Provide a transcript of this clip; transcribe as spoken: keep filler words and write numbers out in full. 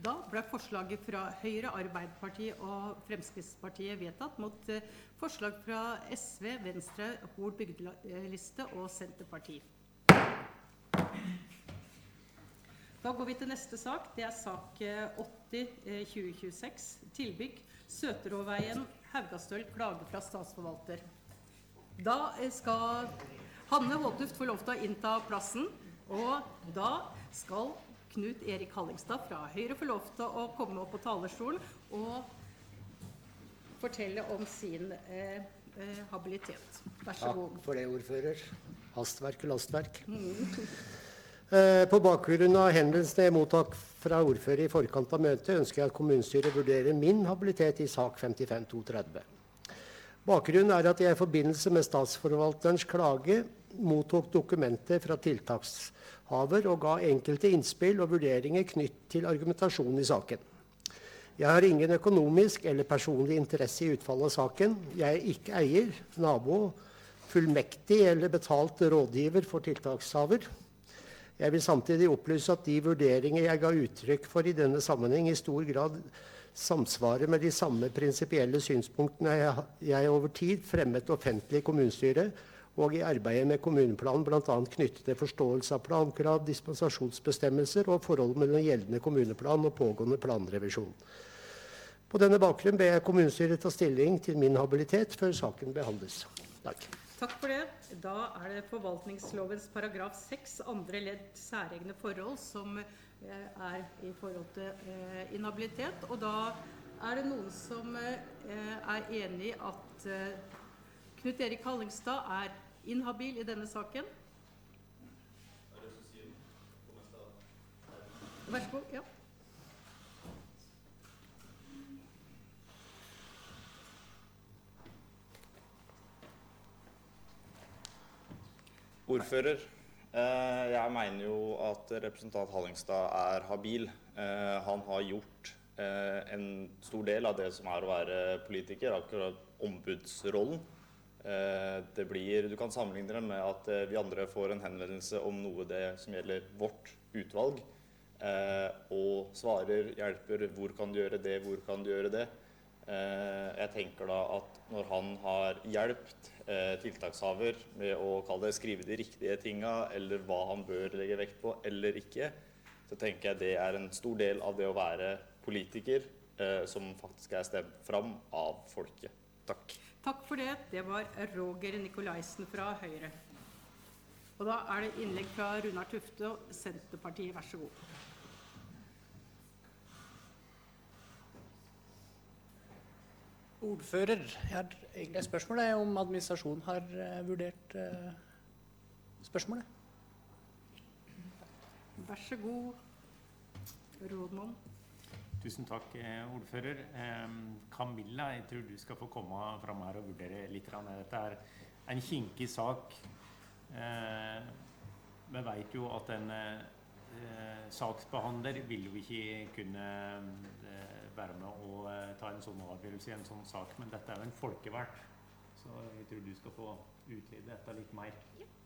Da ble forslaget fra Høyre, Arbeiderpartiet og Fremskrittspartiet vedtatt mot eh, forslag fra S V, Venstre, Hol Bygdeliste og Senterpartiet. Da går vi til neste sak. Det er sak åtti tjue tjueseks. Tilbygg Søteråveien, Haugastøl, klage fra statsforvalter. Da skal Hanne Håtuft få lov til å innta plassen, og da skal Knut Erik Hallingstad fra Høyre få lov til å komme opp på talerstolen og fortelle om sin eh, eh, habilitet. Vær så god. Takk for det, ordfører. Hastverk og lastverk. Mm. På bakgrunn av henvendelsene jeg mottak fra ordfører i forkant av møtet, ønsker jeg at kommunestyret vurderer min habilitet i sak femtifem to tretti. Bakgrunnen er at jeg i forbindelse med statsforvalterens klage mottok dokumenter fra tiltakshaver og ga enkelte innspill og vurderinger knytt til argumentasjonen i saken. Jeg har ingen økonomisk eller personlig interesse i utfallet av saken. Jeg er ikke eier, nabo, fullmektig eller betalt rådgiver for tiltakshaver. Jeg vil samtidig opplyse at de vurderinger jeg ga uttrykk for i denne sammenheng i stor grad samsvarer med de samme prinsipielle synspunktene jeg, jeg over tid fremmet offentlig i kommunestyret og i arbeidet med kommuneplanen, blant annet knyttet til forståelse av plankrav, dispensasjonsbestemmelser og forhold mellom gjeldende kommuneplan og pågående planrevisjon. På denne bakgrunn ber jeg kommunestyret ta stilling til min habilitet før saken behandles. Takk. Takk for det. Da er det forvaltningslovens paragraf seks, andre ledd særegne forhold, som eh, er i forhold til eh, inhabilitet. Og da er det noen som eh, er enig i at eh, Knut Erik Hallingstad er inhabil i denne saken. Vær så god, ja. Ordfører, eh, jeg mener jo at representant Hallingstad er habil. Eh, han har gjort eh, en stor del av det som er å være politiker, akkurat ombudsrollen. Eh, det blir, du kan sammenligne det med at eh, vi andre får en henvendelse om noe det som gjelder vårt utvalg, eh, og svarer, hjelper, hvor kan du gjøre det, hvor kan du gjøre det. Eh, jeg tenker da at når han har hjulpet eh, tiltakshaver med å kalle det, skrive de riktige tinga, eller hva han bør legge vekt på eller ikke, så tenker jeg det er en stor del av det å være politiker eh, som faktisk er stemt fram av folket. Takk. Takk for det. Det var Roger Nikolaisen fra Høyre. Og da er det innlegg fra Runar Tufte og Senterpartiet. Vær så god. Ordfører, jeg har egentlig et spørsmål om administrasjonen har uh, vurdert uh, spørsmålet. Vær så god, rådmann. Tusen takk, ordfører. Um, Camilla, jeg tror du skal få komme frem her og vurdere litt. Dette er en kinkig sak. Uh, vi vet jo at en uh, saksbehandler vil jo ikke kunne uh, være med å uh, ta en sånn avgjørelse i en sånn sak, men dette er jo en folkevalgt, så jeg tror du skal få utlede dette litt mer. Ja.